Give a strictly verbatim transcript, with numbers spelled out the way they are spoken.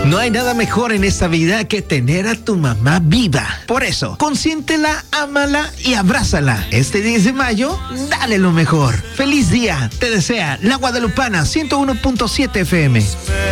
No hay nada mejor en esta vida que tener a tu mamá viva. Por eso, consiéntela, ámala y abrázala. Este diez de mayo, dale lo mejor. Feliz día, te desea La Guadalupana ciento uno punto siete F M.